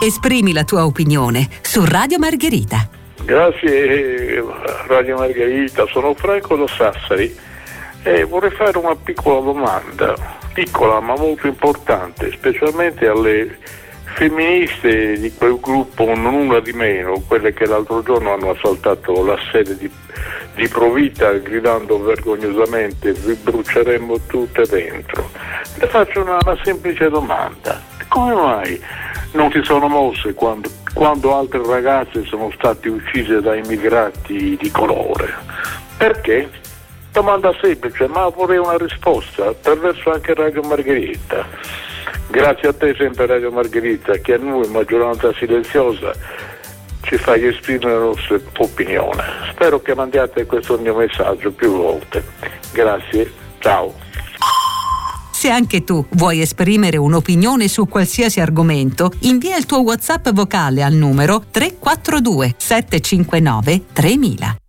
Esprimi la tua opinione su Radio Margherita. Grazie Radio Margherita, sono Franco da Sassari e vorrei fare una piccola domanda, piccola ma molto importante, specialmente alle femministe di quel gruppo Non Una di Meno, quelle che l'altro giorno hanno assaltato la sede di Provita gridando vergognosamente vi bruceremo tutte dentro. Le faccio una semplice domanda: come mai non si sono mosse quando altre ragazze sono state uccise da immigrati di colore? Perché? Domanda semplice, ma vorrei una risposta attraverso anche Radio Margherita. Grazie a te sempre Radio Margherita, che a noi, maggioranza silenziosa, ci fai esprimere la nostra opinione. Spero che mandiate questo mio messaggio più volte. Grazie, ciao. Se anche tu vuoi esprimere un'opinione su qualsiasi argomento, invia il tuo WhatsApp vocale al numero 342 759 3000.